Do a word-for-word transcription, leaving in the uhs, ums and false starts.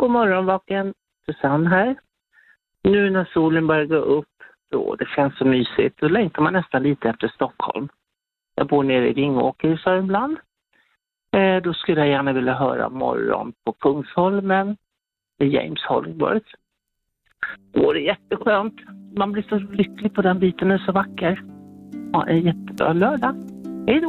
God morgon, Vaken. Susanne här. Nu när solen börjar gå upp, då det känns så mysigt, då längtar man nästan lite efter Stockholm. Jag bor nere i Vingåker i Sörmland. Eh, då skulle jag gärna vilja höra morgon på Kungsholmen med James Hollingworth. Då är det jätteskönt. Man blir så lycklig på den biten, är så vacker. Ha en jättebra lördag.